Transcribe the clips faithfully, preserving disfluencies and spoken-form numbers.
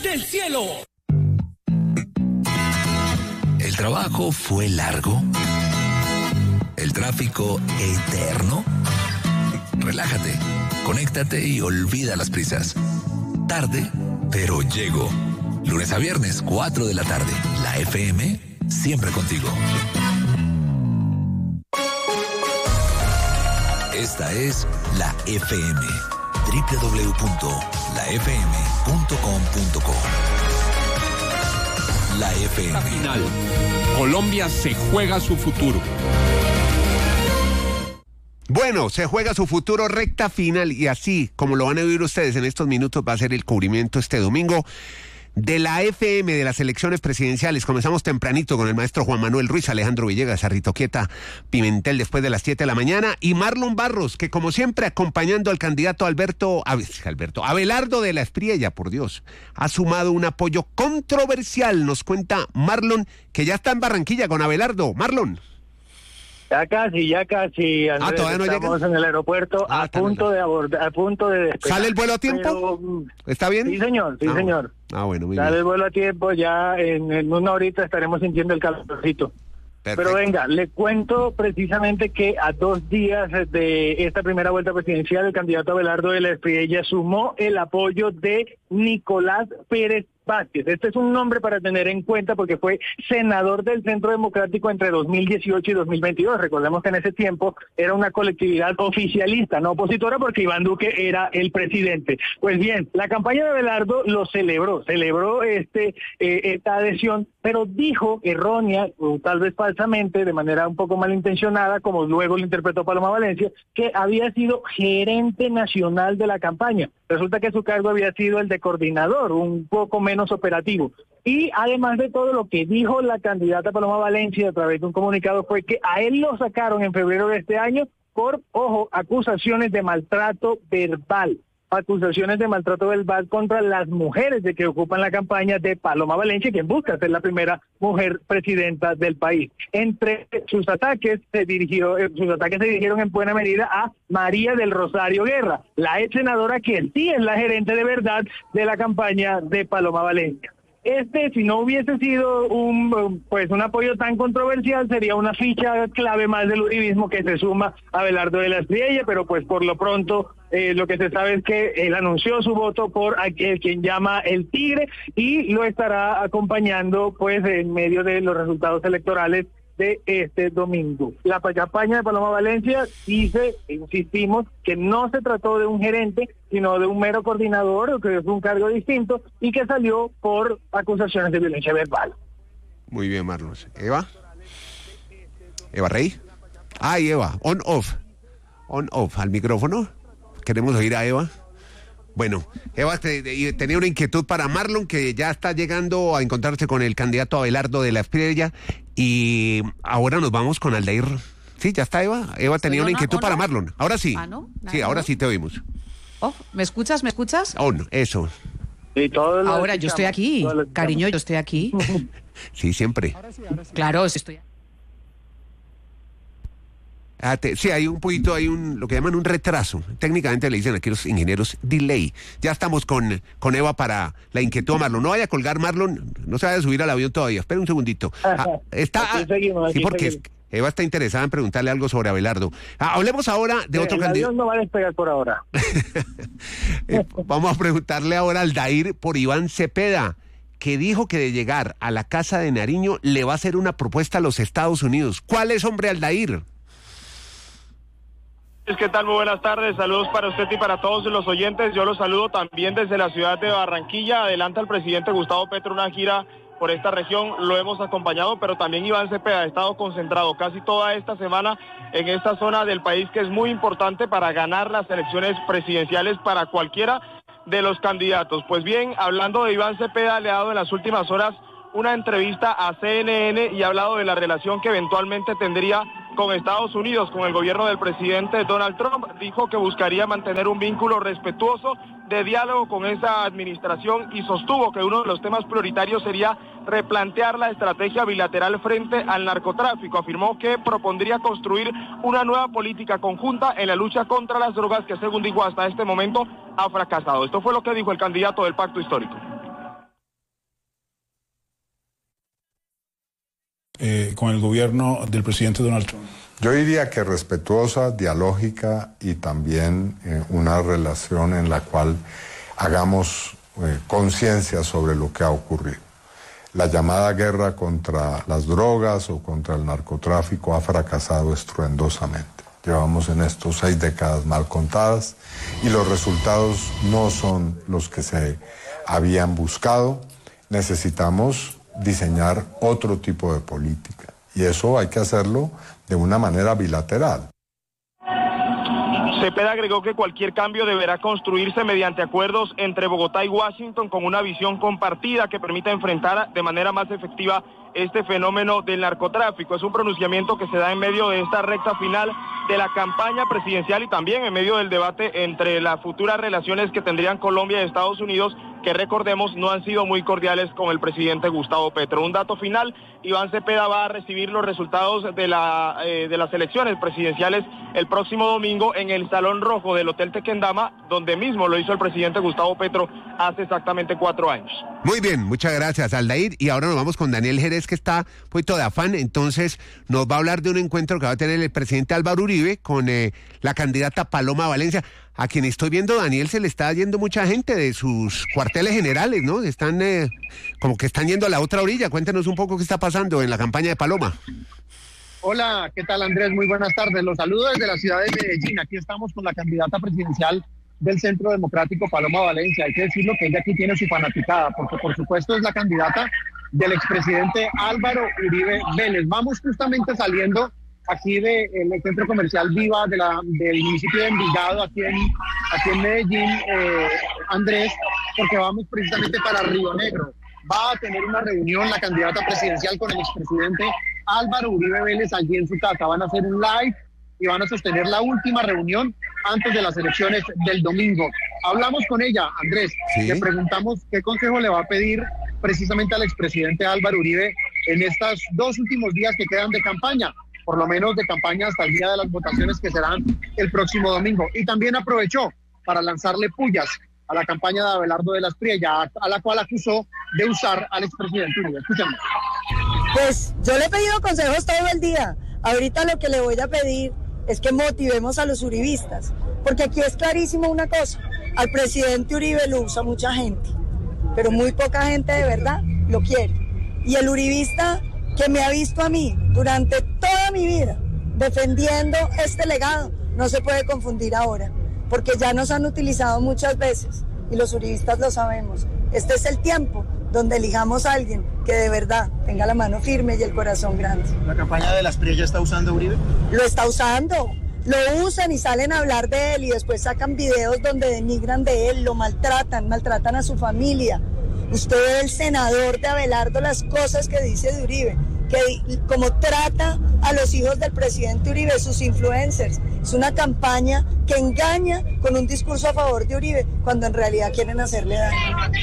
del cielo. El trabajo fue largo. El tráfico eterno. Relájate, conéctate y olvida las prisas. Tarde, pero llego. Lunes a viernes, cuatro de la tarde. La F M, siempre contigo. Esta es la F M. doble u doble u doble u punto la f m punto com punto co. La F M. Final. Colombia se juega su futuro. Bueno, se juega su futuro, recta final, y así como lo van a oír ustedes en estos minutos va a ser el cubrimiento este domingo de la F M de las elecciones presidenciales. Comenzamos tempranito con el maestro Juan Manuel Ruiz, Alejandro Villegas, Arritoquieta Pimentel después de las siete de la mañana, y Marlon Barros, que como siempre acompañando al candidato Alberto, Alberto Abelardo de la Espriella, por Dios, ha sumado un apoyo controversial. Nos cuenta Marlon, que ya está en Barranquilla con Abelardo. Marlon. Ya casi, ya casi, Andrés, ah, todavía no estamos llega. en el aeropuerto ah, a punto de abordar, a punto de despegar. ¿Sale el vuelo a tiempo? Pero, ¿está bien? Sí, señor, sí, ah, señor. Ah, bueno, muy Sale bien. el vuelo a tiempo, ya en, en una horita estaremos sintiendo el calorcito. Perfecto. Pero venga, le cuento precisamente que a dos días de esta primera vuelta presidencial, el candidato Abelardo de la Espriella sumó el apoyo de Nicolás Pérez Vázquez. Este es un nombre para tener en cuenta porque fue senador del Centro Democrático entre dos mil dieciocho y dos mil veintidós. Recordemos que en ese tiempo era una colectividad oficialista, no opositora, porque Iván Duque era el presidente. Pues bien, la campaña de Abelardo lo celebró, celebró este eh, esta adhesión, pero dijo errónea, o tal vez falsamente, de manera un poco malintencionada, como luego lo interpretó Paloma Valencia, que había sido gerente nacional de la campaña. Resulta que su cargo había sido el de coordinador, un poco menos operativo. Y además de todo, lo que dijo la candidata Paloma Valencia a través de un comunicado fue que a él lo sacaron en febrero de este año por, ojo, acusaciones de maltrato verbal. Acusaciones de maltrato verbal contra las mujeres de que ocupan la campaña de Paloma Valencia, quien busca ser la primera mujer presidenta del país. Entre sus ataques se dirigió, sus ataques se dirigieron en buena medida a María del Rosario Guerra, la ex senadora que sí es la gerente de verdad de la campaña de Paloma Valencia. Este, si no hubiese sido un pues un apoyo tan controversial, sería una ficha clave más del uribismo que se suma a Abelardo de la Espriella, pero pues por lo pronto eh, lo que se sabe es que él anunció su voto por aquel quien llama el Tigre y lo estará acompañando pues en medio de los resultados electorales de este domingo. La campaña de Paloma Valencia dice, insistimos, que no se trató de un gerente, sino de un mero coordinador, que es un cargo distinto, y que salió por acusaciones de violencia verbal. Muy bien, Marlon. ¿Eva? ¿Eva Rey? Ay, Eva, on off. On off, al micrófono. Queremos oír a Eva. Bueno, Eva te, te, tenía una inquietud para Marlon, que ya está llegando a encontrarse con el candidato Abelardo de la Espriella, y ahora nos vamos con Aldair. Sí, ya está Eva. Eva tenía una inquietud para Marlon. Ahora sí. Ah, ¿no? Sí, ahora sí te oímos. Oh, ¿me escuchas? ¿Me escuchas? Oh, no, eso. Sí, todo lo ahora yo estoy aquí, todo lo cariño, yo estoy aquí. Sí, siempre. Ahora sí, ahora sí. Claro, estoy aquí. Ah, te, sí, hay un poquito, hay un, lo que llaman un retraso. Técnicamente le dicen aquí los ingenieros delay. Ya estamos con, con Eva para la inquietud a Marlon. No vaya a colgar, Marlon, no se vaya a subir al avión todavía. Espera un segundito. Ah, está, aquí seguimos, aquí sí, porque es, Eva está interesada en preguntarle algo sobre Abelardo. Ah, hablemos ahora de eh, otro el candidato. avión no va a despegar por ahora. eh, vamos a preguntarle ahora al Aldair por Iván Cepeda, que dijo que de llegar a la Casa de Nariño le va a hacer una propuesta a los Estados Unidos. ¿Cuál es, hombre, Aldair? ¿Qué tal? Muy buenas tardes, saludos para usted y para todos los oyentes. Yo los saludo también desde la ciudad de Barranquilla. Adelanta el presidente Gustavo Petro una gira por esta región, lo hemos acompañado, pero también Iván Cepeda ha estado concentrado casi toda esta semana en esta zona del país, que es muy importante para ganar las elecciones presidenciales para cualquiera de los candidatos. Pues bien, hablando de Iván Cepeda, le ha dado en las últimas horas una entrevista a C N N y ha hablado de la relación que eventualmente tendría con Estados Unidos, con el gobierno del presidente Donald Trump. Dijo que buscaría mantener un vínculo respetuoso de diálogo con esa administración y sostuvo que uno de los temas prioritarios sería replantear la estrategia bilateral frente al narcotráfico. Afirmó que propondría construir una nueva política conjunta en la lucha contra las drogas que, según dijo, hasta este momento ha fracasado. Esto fue lo que dijo el candidato del Pacto Histórico. eh, con el gobierno del presidente Donald Trump? Yo diría que respetuosa, dialógica y también eh, una relación en la cual hagamos eh, conciencia sobre lo que ha ocurrido. La llamada guerra contra las drogas o contra el narcotráfico ha fracasado estruendosamente. Llevamos en estos seis décadas mal contadas y los resultados no son los que se habían buscado. Necesitamos diseñar otro tipo de política y eso hay que hacerlo de una manera bilateral. Cepeda agregó que cualquier cambio deberá construirse mediante acuerdos entre Bogotá y Washington con una visión compartida que permita enfrentar de manera más efectiva este fenómeno del narcotráfico. Es un pronunciamiento que se da en medio de esta recta final de la campaña presidencial y también en medio del debate entre las futuras relaciones que tendrían Colombia y Estados Unidos, que recordemos no han sido muy cordiales con el presidente Gustavo Petro. Un dato final, Iván Cepeda va a recibir los resultados de, la, eh, de las elecciones presidenciales el próximo domingo en el Salón Rojo del Hotel Tequendama, donde mismo lo hizo el presidente Gustavo Petro hace exactamente cuatro años. Muy bien, muchas gracias, Aldair. Y ahora nos vamos con Daniel Jerez, que está un poquito de afán. Entonces nos va a hablar de un encuentro que va a tener el presidente Álvaro Uribe con eh, la candidata Paloma Valencia, a quien estoy viendo, Daniel, se le está yendo mucha gente de sus cuarteles generales, ¿no? Están eh, como que están yendo a la otra orilla. Cuéntenos un poco qué está pasando en la campaña de Paloma. Hola, ¿qué tal, Andrés? Muy buenas tardes. Los saludo desde la ciudad de Medellín. Aquí estamos con la candidata presidencial del Centro Democrático, Paloma Valencia. Hay que decirlo que ella aquí tiene su fanaticada, porque por supuesto es la candidata del expresidente Álvaro Uribe Vélez. Vamos justamente saliendo aquí del de centro comercial Viva de la, del municipio de Envigado, aquí en, aquí en Medellín, eh, Andrés, porque vamos precisamente para Río Negro. Va a tener una reunión la candidata presidencial con el expresidente Álvaro Uribe Vélez allí en su casa. Van a hacer un live y van a sostener la última reunión antes de las elecciones del domingo. Hablamos con ella, Andrés, ¿sí? Le preguntamos qué consejo le va a pedir precisamente al expresidente Álvaro Uribe en estos dos últimos días que quedan de campaña, por lo menos de campaña hasta el día de las votaciones que serán el próximo domingo. Y también aprovechó para lanzarle pullas a la campaña de Abelardo de las Priella, a la cual acusó de usar al expresidente Uribe. Escuchemos. Pues yo le he pedido consejos todo el día. Ahorita lo que le voy a pedir es que motivemos a los uribistas, porque aquí es clarísimo una cosa: al presidente Uribe lo usa mucha gente, pero muy poca gente de verdad lo quiere. Y el uribista que me ha visto a mí durante toda mi vida defendiendo este legado no se puede confundir ahora, porque ya nos han utilizado muchas veces y los uribistas lo sabemos. Este es el tiempo donde elijamos a alguien que de verdad tenga la mano firme y el corazón grande. ¿La campaña de las Priella está usando Uribe? Lo está usando, lo usan y salen a hablar de él y después sacan videos donde denigran de él, lo maltratan, maltratan a su familia. Usted ve el senador de Abelardo las cosas que dice de Uribe, que como trata a los hijos del presidente Uribe, sus influencers. Es una campaña que engaña con un discurso a favor de Uribe, cuando en realidad quieren hacerle daño.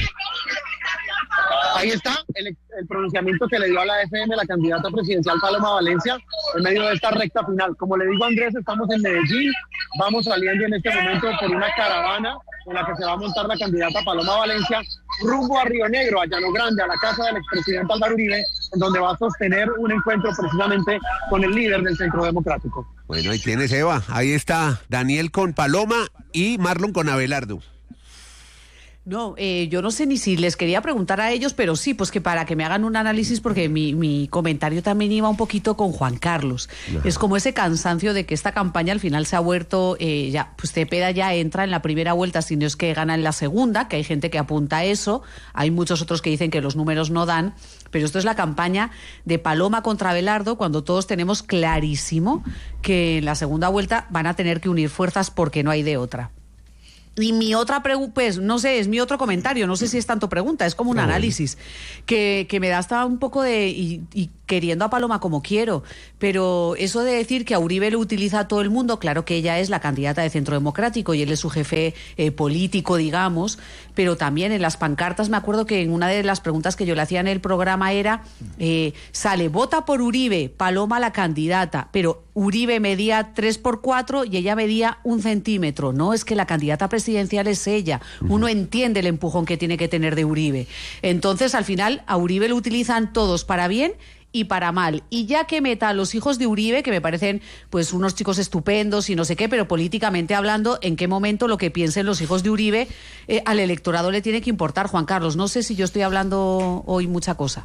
Ahí está el, el pronunciamiento que le dio a la F M la candidata presidencial Paloma Valencia en medio de esta recta final. Como le digo, Andrés, estamos en Medellín, vamos saliendo en este momento por una caravana en la que se va a montar la candidata Paloma Valencia rumbo a Río Negro, a Llano Grande, a la casa del expresidente Álvaro Uribe, en donde va a sostener un encuentro precisamente con el líder del Centro Democrático. Bueno, ahí tienes, Eva. Ahí está Daniel con Paloma y Marlon con Abelardo. No, eh, yo no sé ni si les quería preguntar a ellos, pero sí, pues que para que me hagan un análisis, porque mi, mi comentario también iba un poquito con Juan Carlos. Ajá. Es como ese cansancio de que esta campaña al final se ha vuelto, eh, ya, pues Cepeda ya entra en la primera vuelta, si no es que gana en la segunda, que hay gente que apunta a eso, hay muchos otros que dicen que los números no dan, pero esto es la campaña de Paloma contra Abelardo, cuando todos tenemos clarísimo que en la segunda vuelta van a tener que unir fuerzas porque no hay de otra. Y mi otra pregunta, pues no sé, es mi otro comentario, no sé si es tanto pregunta, es como un análisis que, que me da hasta un poco de, y, y queriendo a Paloma como quiero, pero eso de decir que a Uribe lo utiliza a todo el mundo, claro que ella es la candidata de Centro Democrático y él es su jefe eh, político, digamos, pero también en las pancartas me acuerdo que en una de las preguntas que yo le hacía en el programa era, eh, sale, vota por Uribe, Paloma la candidata, pero Uribe medía tres por cuatro y ella medía un centímetro, no, es que la candidata presidencial es ella, uno entiende el empujón que tiene que tener de Uribe, entonces al final a Uribe lo utilizan todos para bien y para mal. Y ya que meta a los hijos de Uribe, que me parecen pues unos chicos estupendos y no sé qué, pero políticamente hablando, ¿en qué momento lo que piensen los hijos de Uribe eh, al electorado le tiene que importar, Juan Carlos? No sé si yo estoy hablando hoy mucha cosa.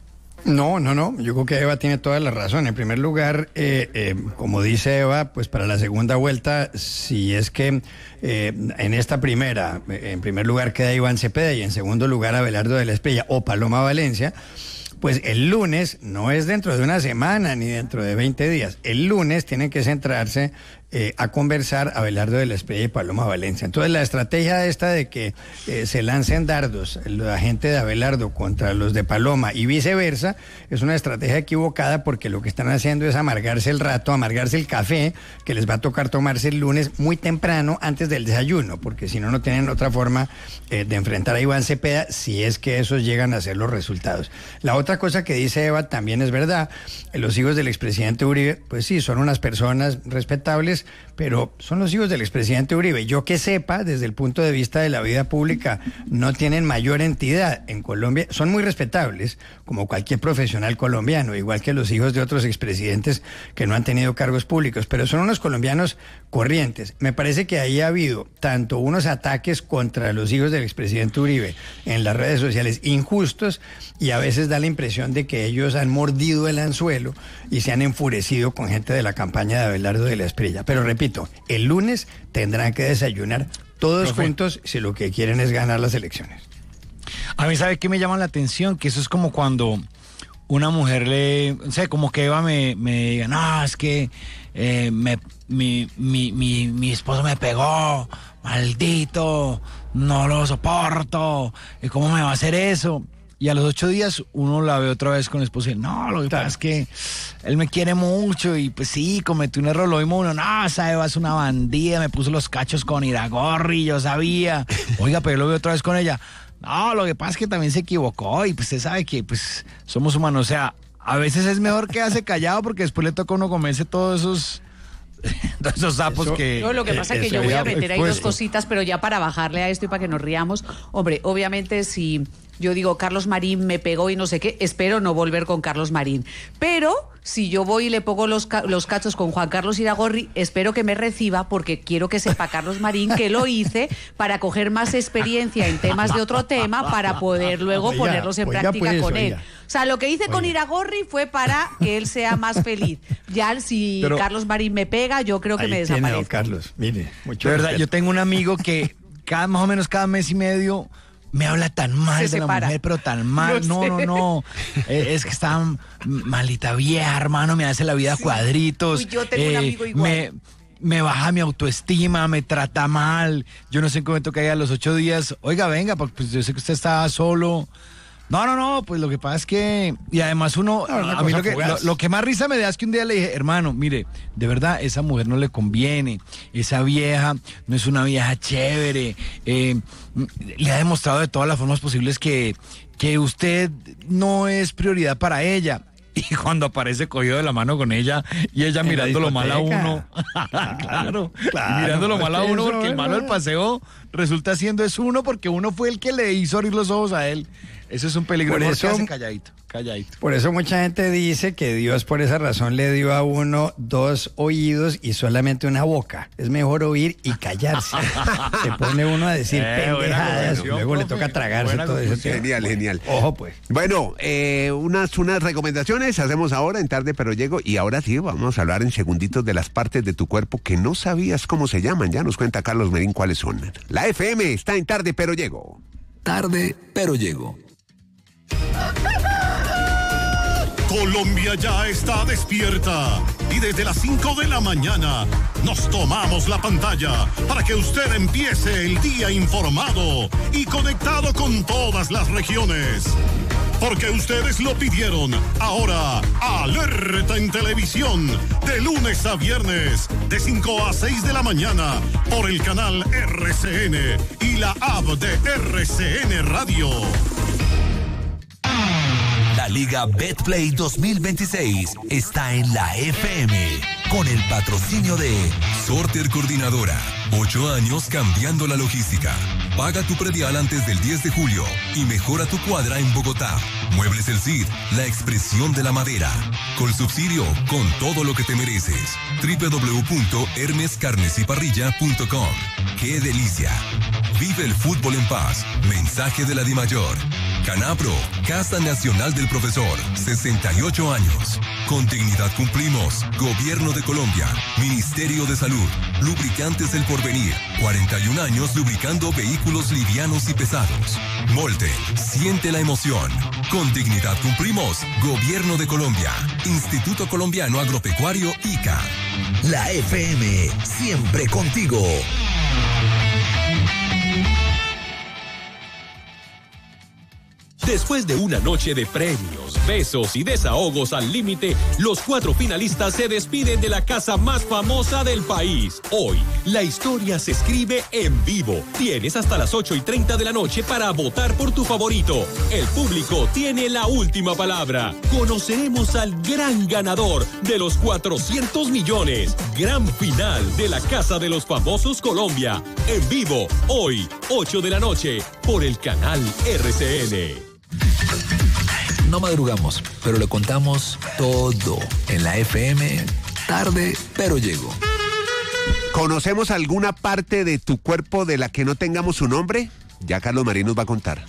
No, no, no, yo creo que Eva tiene toda la razón. En primer lugar, eh, eh, como dice Eva, pues para la segunda vuelta, si es que eh, en esta primera, en primer lugar queda Iván Cepeda y en segundo lugar Abelardo de la Espriella o Paloma Valencia, pues el lunes, no es dentro de una semana ni dentro de veinte días, el lunes tienen que centrarse eh, a conversar Abelardo de la Espriella y Paloma Valencia. Entonces la estrategia esta de que eh, se lancen dardos la gente de Abelardo contra los de Paloma y viceversa, es una estrategia equivocada porque lo que están haciendo es amargarse el rato, amargarse el café que les va a tocar tomarse el lunes muy temprano antes del desayuno, porque si no, no tienen otra forma eh, de enfrentar a Iván Cepeda si es que esos llegan a ser los resultados. La otra cosa que dice Eva también es verdad, los hijos del expresidente Uribe, pues sí, son unas personas respetables, pero son los hijos del expresidente Uribe. Yo que sepa, desde el punto de vista de la vida pública, no tienen mayor entidad en Colombia. Son muy respetables, como cualquier profesional colombiano, igual que los hijos de otros expresidentes que no han tenido cargos públicos, pero son unos colombianos corrientes. Me parece que ahí ha habido tanto unos ataques contra los hijos del expresidente Uribe en las redes sociales injustos, y a veces da la impresión de que ellos han mordido el anzuelo y se han enfurecido con gente de la campaña de Abelardo de la Espriella. Pero repito, el lunes tendrán que desayunar todos Profe. juntos si lo que quieren es ganar las elecciones. A mí, ¿sabe qué me llama la atención? Que eso es como cuando una mujer le... O sea, como que Eva me, me diga, no, es que eh, me, mi, mi, mi, mi esposo me pegó, maldito, no lo soporto, ¿y cómo me va a hacer eso? Y a los ocho días uno la ve otra vez con el esposo y no, lo que claro. pasa es que él me quiere mucho y pues sí, cometí un error, lo mismo uno, no, esa Eva es una bandida, me puso los cachos con Iragorri, yo sabía, oiga, pero yo lo veo otra vez con ella, no, lo que pasa es que también se equivocó y pues usted sabe que pues somos humanos, o sea, a veces es mejor quedarse callado porque después le toca a uno comerse todos esos... todos esos sapos eso, que... No, lo que pasa es que yo voy a meter ahí dos cositas, pero ya para bajarle a esto y para que nos riamos, hombre, obviamente si... Yo digo, Carlos Marín me pegó y no sé qué, espero no volver con Carlos Marín. Pero si yo voy y le pongo los, ca- los cachos con Juan Carlos Iragorri, espero que me reciba porque quiero que sepa Carlos Marín que lo hice para coger más experiencia en temas de otro tema para poder luego oiga, ponerlos en oiga, práctica pues, con oiga. él. O sea, lo que hice oiga. con Iragorri fue para que él sea más feliz. Ya si Pero, Carlos Marín me pega, yo creo que me desaparezco. Tiene, Carlos, mire, mucho de verdad, yo tengo un amigo que cada más o menos cada mes y medio... Me habla tan mal de la mujer, pero tan mal. No, no, no. no. Eh, es que está malita vieja, hermano. Me hace la vida sí. cuadritos. Uy, yo tengo eh, un amigo igual. Me, me baja mi autoestima, me trata mal. Yo no sé en qué momento caiga a los ocho días. Oiga, venga, porque pues yo sé que usted está solo. No, no, no, pues lo que pasa es que... Y además uno... No, a mí lo que, lo, lo que más risa me da es que un día le dije, hermano, mire, de verdad, esa mujer no le conviene. Esa vieja no es una vieja chévere. Eh, le ha demostrado de todas las formas posibles que, que usted no es prioridad para ella. Y cuando aparece cogido de la mano con ella y ella en mirándolo mal a uno. claro, claro, mirándolo mal a uno porque el malo del paseo resulta siendo es uno porque uno fue el que le hizo abrir los ojos a él. Eso es un peligro. Por eso, hace calladito, calladito. Por eso mucha gente dice que Dios por esa razón le dio a uno dos oídos y solamente una boca. Es mejor oír y callarse. Se pone uno a decir eh, pendejadas y luego profe, le toca tragarse todo eso. Genial, genial. Ojo pues. Bueno, eh, unas, unas recomendaciones hacemos ahora en Tarde Pero Llego y ahora sí vamos a hablar en segunditos de las partes de tu cuerpo que no sabías cómo se llaman. Ya nos cuenta Carlos Marín cuáles son. La F M está en Tarde Pero Llego. Tarde Pero Llego. Colombia ya está despierta y desde las cinco de la mañana nos tomamos la pantalla para que usted empiece el día informado y conectado con todas las regiones. Porque ustedes lo pidieron. Ahora, Alerta en Televisión, de lunes a viernes, de cinco a seis de la mañana, por el canal R C N y la app de R C N Radio. La Liga Betplay dos mil veintiséis está en la F M con el patrocinio de Sorter Coordinadora. Ocho años cambiando la logística. Paga tu predial antes del diez de julio y mejora tu cuadra en Bogotá. Muebles El Cid, la expresión de la madera. Con subsidio, con todo lo que te mereces. doble u doble u doble u punto hermes carnes y parrilla punto com. ¡Qué delicia! Vive el fútbol en paz. Mensaje de la DIMAYOR. Canapro, Casa Nacional del Profesor, sesenta y ocho años. Con dignidad cumplimos. Gobierno de Colombia, Ministerio de Salud, Lubricantes del Porvenir, cuarenta y un años lubricando vehículos livianos y pesados. Molten, siente la emoción. Con dignidad cumplimos. Gobierno de Colombia, Instituto Colombiano Agropecuario I C A. La F M, siempre contigo. Después de una noche de premios, besos y desahogos al límite, los cuatro finalistas se despiden de la casa más famosa del país. Hoy, la historia se escribe en vivo. Tienes hasta las ocho y treinta de la noche para votar por tu favorito. El público tiene la última palabra. Conoceremos al gran ganador de los cuatrocientos millones. Gran final de la Casa de los Famosos Colombia. En vivo, hoy, ocho de la noche, por el canal R C N. No madrugamos, pero le contamos todo en la F M, tarde, pero llego. ¿Conocemos alguna parte de tu cuerpo de la que no tengamos su nombre? Ya Carlos Marín nos va a contar.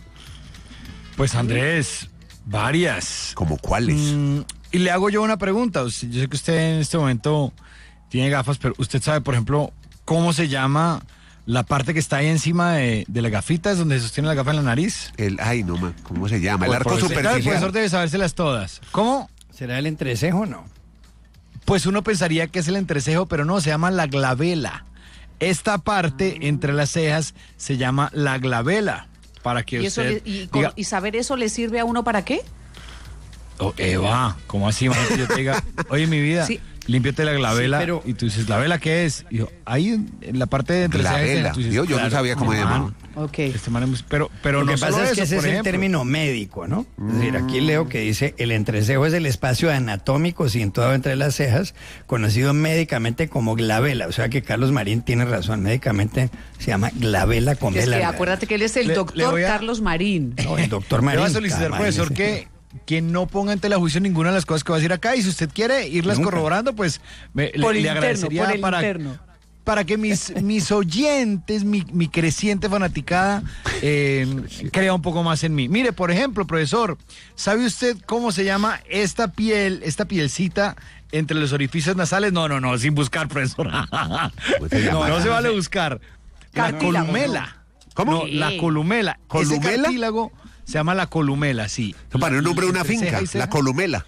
Pues Andrés, varias. ¿Cómo cuáles? Mm, y le hago yo una pregunta. Yo sé que usted en este momento tiene gafas, pero usted sabe, por ejemplo, cómo se llama la parte que está ahí encima de, de las gafitas, donde se sostiene la gafa en la nariz. El, ay, no, man, ¿cómo se llama? El Pues, arco profesor, superciliar. El profesor debe sabérselas todas. ¿Cómo? ¿Será el entrecejo o no? Pues uno pensaría que es el entrecejo, pero no, se llama la glabela. Esta parte entre las cejas se llama la glabela. Para que ¿Y, eso usted le- y, con- diga, ¿Y saber eso le sirve a uno para qué? oh, Eva, ¿cómo así? Imagínate que yo te diga, oye, mi vida, Sí. límpiate la glabela. Sí, pero- y tú dices, ¿la vela qué es? Y yo, ahí en, en la parte de entre cejas, Glabela. tú dices, Yo- yo no claro, sabía cómo mi se man, llamaba. Ok. Este man es- pero, pero Lo no que solo pasa es eso, que ese por es el ejemplo. término médico, ¿no? Es decir, aquí leo que dice el entrecejo es el espacio anatómico situado entre las cejas, conocido médicamente como glabela. O sea que Carlos Marín tiene razón, médicamente se llama glabela con Es vela. que acuérdate que él es el Le- le doctor voy a- Carlos Marín. No, el doctor Le Marín. voy a solicitar, Carlos profesor, Marín. que, que no ponga en tela de juicio ninguna de las cosas que va a decir acá. Y si usted quiere irlas Nunca. corroborando, pues me, le- Por le, el interno, agradecería por el para, interno. para que mis, mis oyentes, mi, mi creciente fanaticada, eh, crea un poco más en mí. Mire, por ejemplo, profesor, ¿sabe usted cómo se llama esta piel, esta pielcita entre los orificios nasales? No, no, no, sin buscar, profesor. No, no se vale buscar. La Cartílago, columela. ¿Cómo? No, la Sí. columela. Ese ¿Columela? cartílago se llama la columela, sí. Para el nombre de una Entre ceja finca, y ceja. la columela.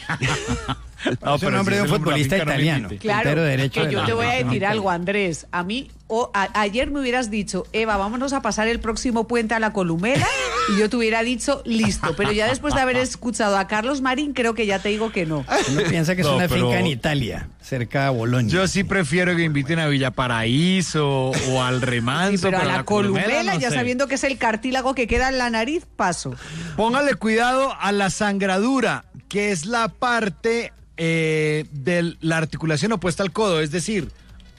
No, Es el pero nombre si de un es el futbolista finca, no me italiano. invite. Claro, Puntero derecho que de yo la- te voy a de la decir Italia. algo, Andrés. A mí, o a- ayer me hubieras dicho, Eva, vámonos a pasar el próximo puente a la Columela, y yo te hubiera dicho, listo. Pero ya después de haber escuchado a Carlos Marín, creo que ya te digo que no. Uno piensa que es No, una pero- finca en Italia, cerca de Bolonia. Yo sí prefiero que inviten a Villa Paraíso o al Remanso. Sí, pero a la, Columela, no ya sé. sabiendo que es el cartílago que queda en la nariz, paso. Póngale cuidado a la sangradura, que es la parte eh, de la articulación opuesta al codo, es decir,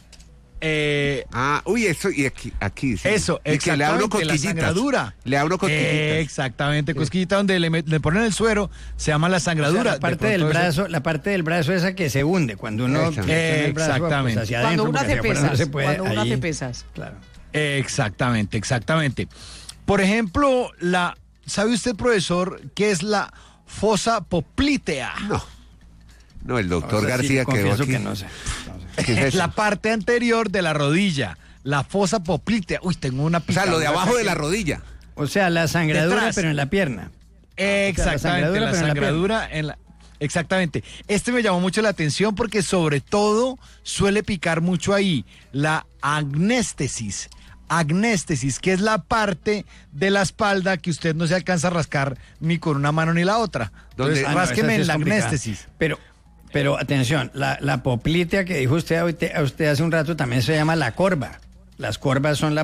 eh, Ah, uy, eso, y aquí, aquí sí. eso, Y que le da uno exactamente, la cosquillitas. sangradura. Le da uno cosquillitas. Eh, exactamente, cosquillita donde le, met- le ponen el suero, se llama la O sea, sangradura. la De parte pronto del eso- brazo, la parte del brazo esa que se hunde cuando uno Exactamente. flexiona el brazo, pues, Exactamente. hacia Cuando adentro, uno porque hace hacia afuera no pesas. se puede, Cuando uno ahí- hace pesas. Claro. Exactamente, exactamente. Por ejemplo, la, ¿sabe usted, profesor, qué es la fosa poplitea? No. No, el doctor O sea, sí, García quedó confieso aquí. que no sé. ¿Qué es Es eso? la parte anterior de la rodilla, la fosa poplitea. Uy, tengo una O sea, lo de picadura abajo acá de la que- rodilla. O sea, la sangradura, Detrás. pero en la pierna. Exactamente, sangradura, la pero en la sangradura en la... Exactamente. Este me llamó mucho la atención porque sobre todo suele picar mucho ahí la agnéstesis. Agnéstesis, que es la parte de la espalda que usted no se alcanza a rascar ni con una mano ni la otra. ¿Dónde? Entonces, Ah, no, rásqueme esa sí en es la complicada. agnéstesis. Pero, pero atención, la, la poplitea que dijo usted, ahorita- a usted hace un rato también se llama la corva. Las corvas son la